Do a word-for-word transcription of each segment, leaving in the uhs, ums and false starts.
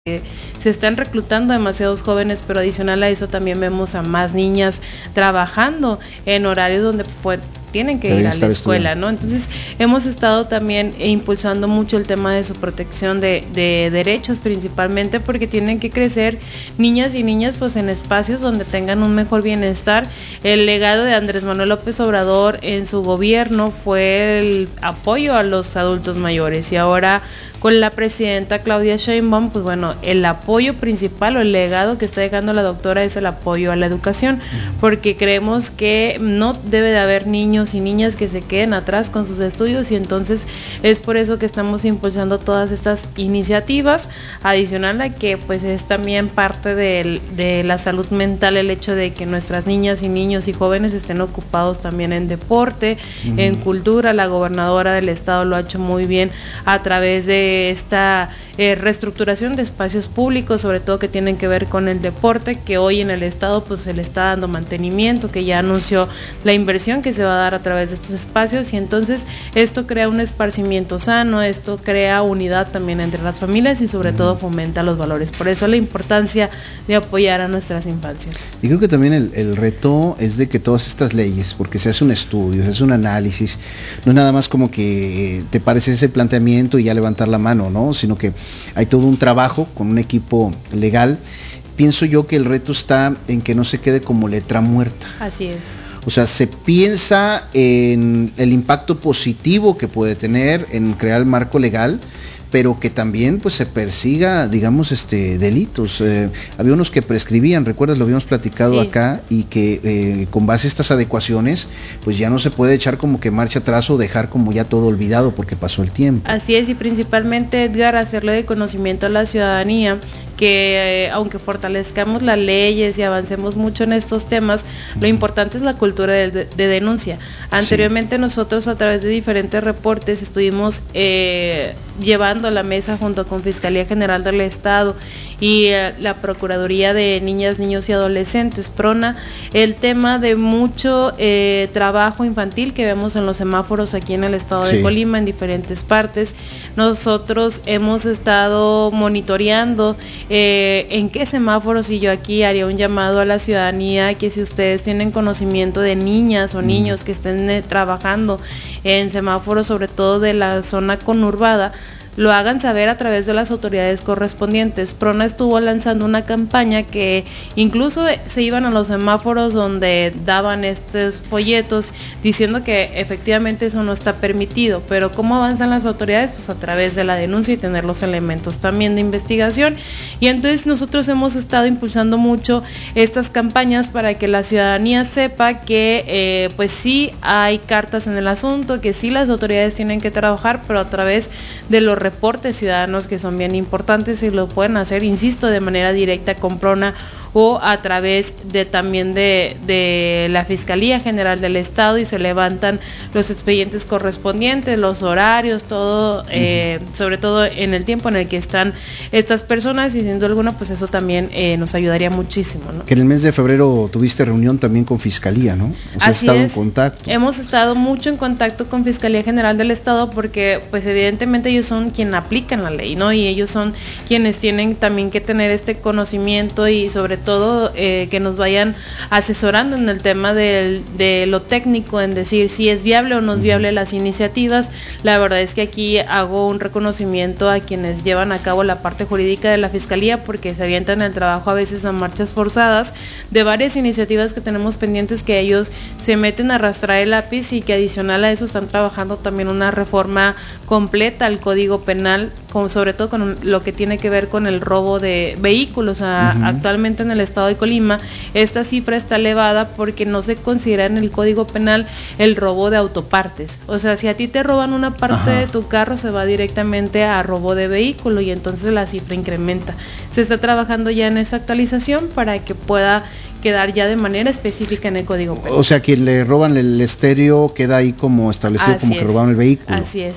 Se están reclutando demasiados jóvenes, pero adicional a eso también vemos a más niñas trabajando en horarios donde pues tienen que Debería ir a la escuela, estudiando. ¿no? Entonces hemos estado también impulsando mucho el tema de su protección de, de derechos, principalmente porque tienen que crecer niñas y niñas pues en espacios donde tengan un mejor bienestar. El legado de Andrés Manuel López Obrador en su gobierno fue el apoyo a los adultos mayores, y ahora con la presidenta Claudia Sheinbaum, pues bueno, el apoyo principal o el legado que está dejando la doctora es el apoyo a la educación, porque creemos que no debe de haber niños y niñas que se queden atrás con sus estudios, y entonces es por eso que estamos impulsando todas estas iniciativas, adicional a que pues es también parte de, de la salud mental el hecho de que nuestras niñas y niños y jóvenes estén ocupados también en deporte, uh-huh. en cultura. La gobernadora del estado lo ha hecho muy bien a través de esta eh, reestructuración de espacios públicos, sobre todo que tienen que ver con el deporte, que hoy en el estado pues se le está dando mantenimiento, que ya anunció la inversión que se va a dar a través de estos espacios, y entonces esto crea un esparcimiento sano, esto crea unidad también entre las familias y sobre uh-huh. todo fomenta los valores. Por eso la importancia de apoyar a nuestras infancias. Y creo que también el, el reto es de que todas estas leyes, porque se hace un estudio, se hace un análisis, no es nada más como que te parece ese planteamiento y ya levantar la mano, ¿no? Sino que hay todo un trabajo con un equipo legal. Pienso yo que el reto está en que no se quede como letra muerta. Así es. O sea, se piensa en el impacto positivo que puede tener en crear el marco legal, pero que también pues se persiga, digamos, este delitos. Eh, había unos que prescribían, recuerdas, lo habíamos platicado sí. acá, y que eh, con base a estas adecuaciones, pues ya no se puede echar como que marcha atrás o dejar como ya todo olvidado porque pasó el tiempo. Así es, y principalmente, Edgar, hacerle de conocimiento a la ciudadanía que eh, aunque fortalezcamos las leyes y avancemos mucho en estos temas, lo importante es la cultura de, de, de denuncia. Anteriormente sí. nosotros a través de diferentes reportes estuvimos eh, llevando a la mesa junto con Fiscalía General del Estado y eh, la Procuraduría de Niñas, Niños y Adolescentes, PRONA, el tema de mucho eh, trabajo infantil que vemos en los semáforos aquí en el estado sí. de Colima, en diferentes partes. Nosotros hemos estado monitoreando eh, en qué semáforos, y yo aquí haría un llamado a la ciudadanía que si ustedes tienen conocimiento de niñas o niños mm. que estén eh, trabajando en semáforos, sobre todo de la zona conurbada, lo hagan saber a través de las autoridades correspondientes. PRONA estuvo lanzando una campaña que incluso se iban a los semáforos donde daban estos folletos diciendo que efectivamente eso no está permitido, pero ¿cómo avanzan las autoridades? Pues a través de la denuncia y tener los elementos también de investigación, y entonces nosotros hemos estado impulsando mucho estas campañas para que la ciudadanía sepa que eh, pues sí hay cartas en el asunto, que sí las autoridades tienen que trabajar, pero a través de los reportes ciudadanos que son bien importantes, y lo pueden hacer, insisto, de manera directa con PRONA o a través de también de, de la Fiscalía General del Estado, y se levantan los expedientes correspondientes, los horarios, todo, eh, uh-huh. sobre todo en el tiempo en el que están estas personas, y sin duda alguna pues eso también eh, nos ayudaría muchísimo, ¿no? Que en el mes de febrero tuviste reunión también con Fiscalía, ¿no? O sea, has estado en contacto. Hemos estado mucho en contacto con Fiscalía General del Estado porque pues evidentemente ellos son quienes aplican la ley, ¿no? Y ellos son quienes tienen también que tener este conocimiento y sobre todo eh, que nos vayan asesorando en el tema del, de lo técnico, en decir si es viable o no es viable las iniciativas. La verdad es que aquí hago un reconocimiento a quienes llevan a cabo la parte jurídica de la Fiscalía, porque se avientan el trabajo a veces a marchas forzadas de varias iniciativas que tenemos pendientes, que ellos se meten a arrastrar el lápiz, y que adicional a eso están trabajando también una reforma completa al Código Penal, con, sobre todo con lo que tiene que ver con el robo de vehículos. O sea, uh-huh. actualmente en el estado de Colima esta cifra está elevada porque no se considera en el Código Penal el robo de autopartes. O sea, si a ti te roban una parte Ajá. de tu carro, se va directamente a robo de vehículo, y entonces la cifra incrementa. Se está trabajando ya en esa actualización para que pueda quedar ya de manera específica en el Código Penal. O sea, que le roban el estéreo queda ahí como establecido, Así como es. que robaron el vehículo. Así es.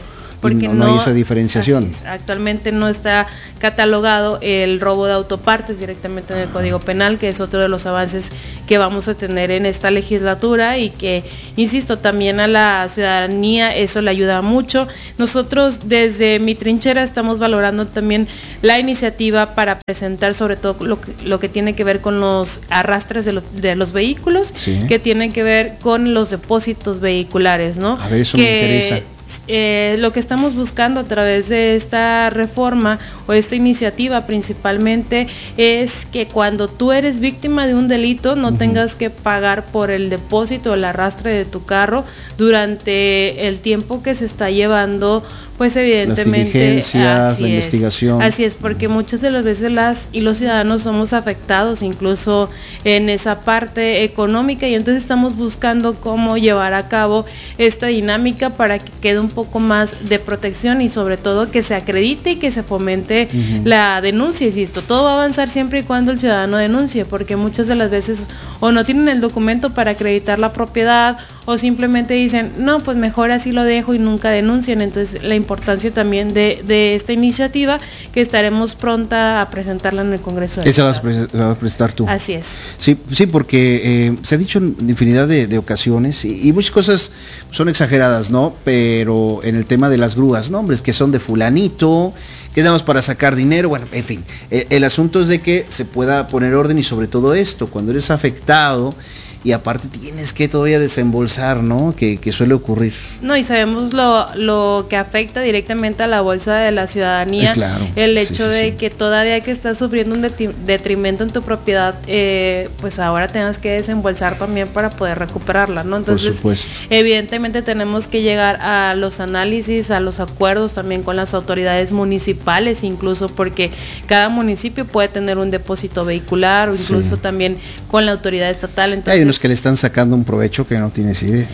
porque no, no hay esa diferenciación. Es, actualmente no está catalogado el robo de autopartes directamente en el Código Penal, que es otro de los avances que vamos a tener en esta legislatura y que, insisto, también a la ciudadanía eso le ayuda mucho. Nosotros desde mi trinchera estamos valorando también la iniciativa para presentar sobre todo lo que, lo que tiene que ver con los arrastres de, lo, de los vehículos, sí. que tienen que ver con los depósitos vehiculares, ¿no? A ver, eso que, me interesa. Eh, lo que estamos buscando a través de esta reforma o esta iniciativa principalmente es que cuando tú eres víctima de un delito no uh-huh. tengas que pagar por el depósito o el arrastre de tu carro durante el tiempo que se está llevando, pues evidentemente las diligencias, la investigación. Así es, porque muchas de las veces las y los ciudadanos somos afectados incluso en esa parte económica y entonces estamos buscando cómo llevar a cabo esta dinámica para que quede un poco más de protección y sobre todo que se acredite y que se fomente uh-huh. la denuncia. Insisto, todo va a avanzar siempre y cuando el ciudadano denuncie, porque muchas de las veces o no tienen el documento para acreditar la propiedad o simplemente dicen, no, pues mejor así lo dejo y nunca denuncian. Entonces la importancia también de, de esta iniciativa que estaremos pronta a presentarla en el Congreso. Esa la vas, la vas a presentar tú. Así es. Sí, sí, porque eh, se ha dicho en infinidad de, de ocasiones y, y muchas cosas son exageradas, ¿no? Pero en el tema de las grúas, nombres que son de fulanito, que damos para sacar dinero, bueno, en fin, el, el asunto es de que se pueda poner orden y sobre todo esto, cuando eres afectado y aparte tienes que todavía desembolsar, ¿no? Que, que suele ocurrir. No, y sabemos lo, lo que afecta directamente a la bolsa de la ciudadanía, eh, claro. el hecho sí, sí, de sí. que todavía que estás sufriendo un detrimento en tu propiedad, eh, pues ahora tengas que desembolsar también para poder recuperarla, ¿no? Entonces, por supuesto. Evidentemente tenemos que llegar a los análisis, a los acuerdos también con las autoridades municipales, incluso porque cada municipio puede tener un depósito vehicular o incluso sí. también con la autoridad estatal. Entonces, hay unos que le están sacando un provecho que no tienes idea.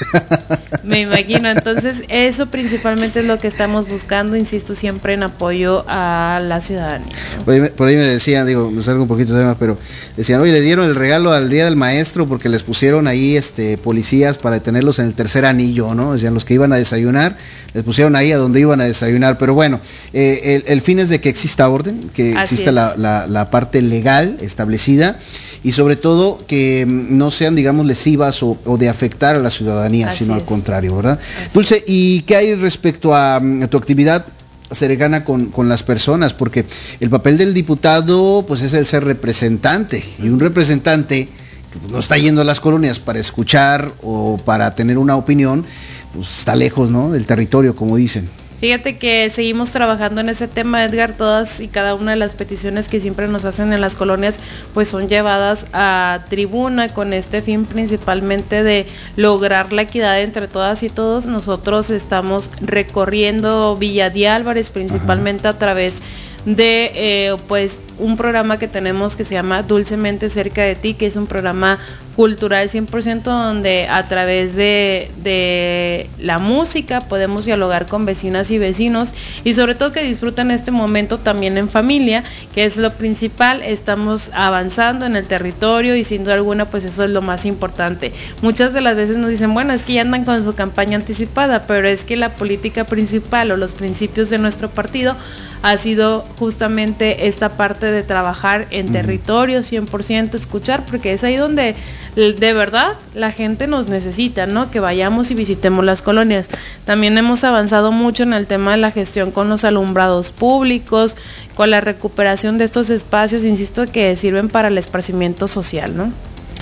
Me imagino, entonces eso principalmente es lo que estamos buscando, insisto, siempre en apoyo a la ciudadanía, ¿no? Por ahí, por ahí me decían, digo, me salgo un poquito de tema, pero decían, oye, le dieron el regalo al Día del Maestro porque les pusieron ahí este policías para detenerlos en el tercer anillo, ¿no? Decían, los que iban a desayunar, les pusieron ahí a donde iban a desayunar, pero bueno, eh, el, el fin es de que exista orden, que Así exista la, la, la parte legal establecida y sobre todo que no sean, digamos, lesivas o, o de afectar a la ciudadanía, Así sino es. al contrario, ¿verdad? Así Dulce, ¿y qué hay respecto a, a tu actividad cercana con, con las personas? Porque el papel del diputado, pues es el ser representante, y un representante que no está yendo a las colonias para escuchar o para tener una opinión, pues está lejos, ¿no?, del territorio, como dicen. Fíjate que seguimos trabajando en ese tema, Edgar. Todas y cada una de las peticiones que siempre nos hacen en las colonias pues son llevadas a tribuna con este fin principalmente de lograr la equidad entre todas y todos. Nosotros estamos recorriendo Villa de Álvarez principalmente Ajá. a través de eh, pues un programa que tenemos que se llama Dulcemente Cerca de Ti, que es un programa cultural cien por ciento donde a través de, de la música podemos dialogar con vecinas y vecinos y sobre todo que disfrutan este momento también en familia, que es lo principal. Estamos avanzando en el territorio y sin duda alguna pues eso es lo más importante. Muchas de las veces nos dicen, bueno, es que ya andan con su campaña anticipada, pero es que la política principal o los principios de nuestro partido ha sido justamente esta parte de trabajar en territorio cien por ciento, escuchar, porque es ahí donde de verdad la gente nos necesita, ¿no? Que vayamos y visitemos las colonias. También hemos avanzado mucho en el tema de la gestión con los alumbrados públicos, con la recuperación de estos espacios, insisto, que sirven para el esparcimiento social, ¿no?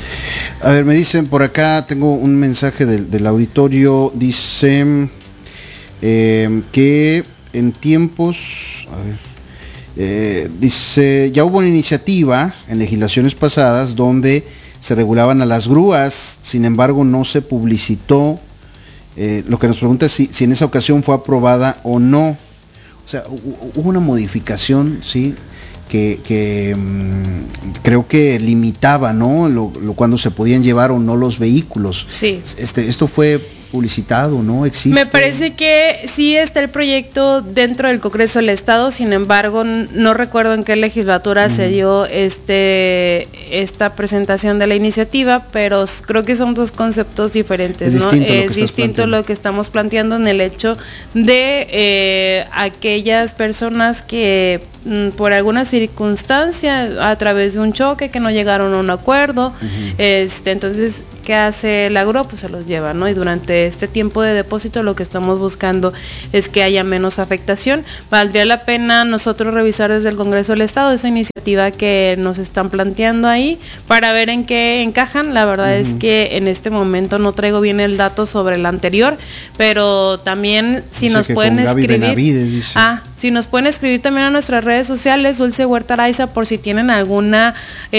A ver, me dicen por acá, tengo un mensaje del, del auditorio, dice eh, que en tiempos, a ver, eh, dice, ya hubo una iniciativa en legislaciones pasadas donde se regulaban a las grúas, sin embargo no se publicitó. Eh, lo que nos pregunta es si, si en esa ocasión fue aprobada o no. O sea, hubo una modificación, sí, que, que mmm, creo que limitaba, ¿no? Lo, lo cuando se podían llevar o no los vehículos. Sí. Este, esto fue publicitado, ¿no? Existe. Me parece que sí está el proyecto dentro del Congreso del Estado, sin embargo, no recuerdo en qué legislatura uh-huh. se dio este esta presentación de la iniciativa, pero creo que son dos conceptos diferentes, es ¿no? Distinto es lo que distinto lo que estamos planteando en el hecho de eh, aquellas personas que mm, por alguna circunstancia, a través de un choque, que no llegaron a un acuerdo, uh-huh. este, entonces, ¿qué hace el agro? Pues se los lleva, ¿no? Y durante este tiempo de depósito lo que estamos buscando es que haya menos afectación. Valdría la pena nosotros revisar desde el Congreso del Estado esa iniciativa que nos están planteando ahí para ver en qué encajan. La verdad uh-huh. es que en este momento no traigo bien el dato sobre el anterior, pero también si dice nos pueden escribir Benavides, ah, si nos pueden escribir también a nuestras redes sociales, Dulce Huerta Araiza, por si tienen alguna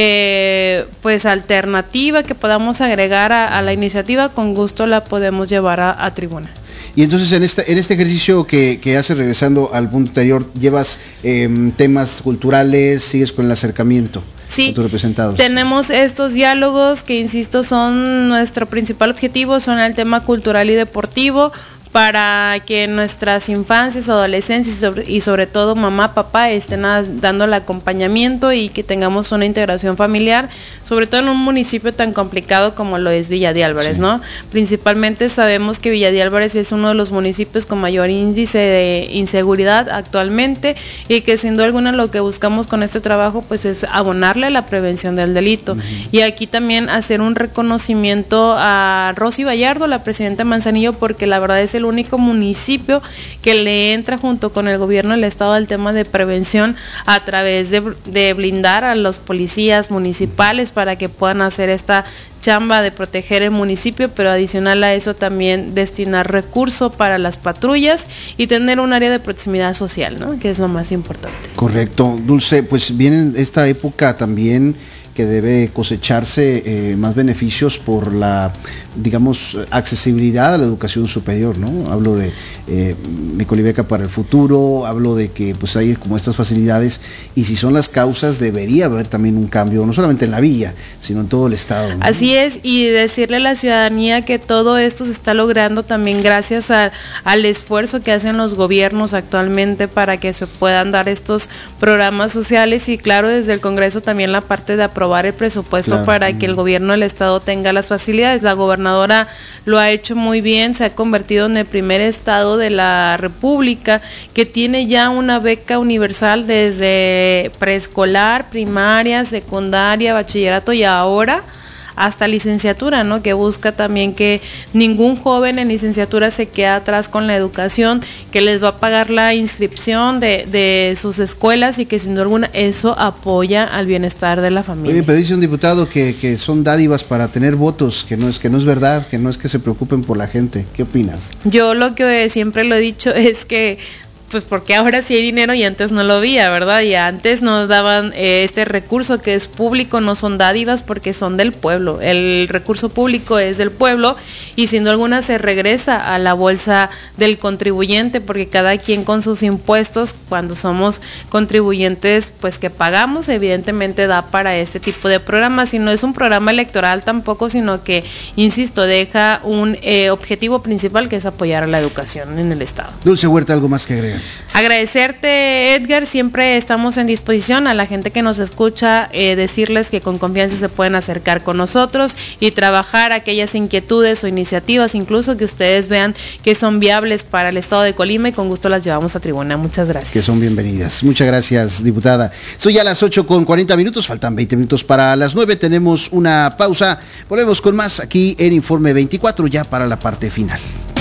eh, pues alternativa que podamos agregar a, a la iniciativa, con gusto la podemos llevar a, a tribuna. Y entonces en este en este ejercicio que, que haces, regresando al punto anterior, llevas eh, temas culturales, sigues con el acercamiento sí, con tus representados. Tenemos estos diálogos que, insisto, son nuestro principal objetivo, son el tema cultural y deportivo, para que nuestras infancias, adolescencias y sobre, y sobre todo mamá, papá estén a, dando el acompañamiento y que tengamos una integración familiar, sobre todo en un municipio tan complicado como lo es Villa de Álvarez, sí. ¿no? Principalmente sabemos que Villa de Álvarez es uno de los municipios con mayor índice de inseguridad actualmente, y que sin duda alguna lo que buscamos con este trabajo pues es abonarle a la prevención del delito. Uh-huh. Y aquí también hacer un reconocimiento a Rosy Vallardo, la presidenta de Manzanillo, porque la verdad es el único municipio que le entra junto con el gobierno del estado al tema de prevención a través de, de blindar a los policías municipales para que puedan hacer esta chamba de proteger el municipio, pero adicional a eso también destinar recursos para las patrullas y tener un área de proximidad social, ¿no? Que es lo más importante. Correcto, Dulce, pues viene esta época también que debe cosecharse eh, más beneficios por la, digamos, accesibilidad a la educación superior, ¿no? Hablo de eh, Micolibeca para el futuro, hablo de que pues hay como estas facilidades, y si son las causas debería haber también un cambio, no solamente en la villa, sino en todo el estado, ¿no? Así es, y decirle a la ciudadanía que todo esto se está logrando también gracias a, al esfuerzo que hacen los gobiernos actualmente para que se puedan dar estos programas sociales, y claro, desde el Congreso también la parte de aprobar el presupuesto, claro, para que el gobierno del estado tenga las facilidades. La gobernadora lo ha hecho muy bien, se ha convertido en el primer estado de la república que tiene ya una beca universal desde preescolar, primaria, secundaria, bachillerato y ahora hasta licenciatura, ¿no? Que busca también que ningún joven en licenciatura se quede atrás con la educación, que les va a pagar la inscripción de, de sus escuelas, y que sin duda alguna eso apoya al bienestar de la familia. Oye, pero dice un diputado que, que son dádivas para tener votos, que no es que no es verdad, que no es que se preocupen por la gente. ¿Qué opinas? Yo lo que siempre lo he dicho es que pues porque ahora sí hay dinero y antes no lo había, ¿verdad? Y antes nos daban eh, este recurso que es público, no son dádivas porque son del pueblo. El recurso público es del pueblo y sin duda alguna se regresa a la bolsa del contribuyente, porque cada quien con sus impuestos, cuando somos contribuyentes, pues que pagamos, evidentemente da para este tipo de programas. Y no es un programa electoral tampoco, sino que, insisto, deja un eh, objetivo principal, que es apoyar a la educación en el estado. Dulce Huerta, ¿algo más que agregar? Agradecerte, Edgar, siempre estamos en disposición a la gente que nos escucha, eh, decirles que con confianza se pueden acercar con nosotros y trabajar aquellas inquietudes o iniciativas, incluso que ustedes vean que son viables para el estado de Colima, y con gusto las llevamos a tribuna. Muchas gracias. Que son bienvenidas. Muchas gracias, diputada. Son ya las ocho con cuarenta minutos, faltan veinte minutos para las nueve, tenemos una pausa, volvemos con más aquí en Informe veinticuatro, ya para la parte final.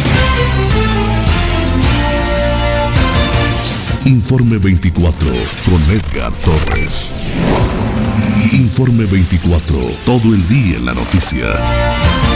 Informe veinticuatro con Edgar Torres. Informe veinticuatro, todo el día en la noticia.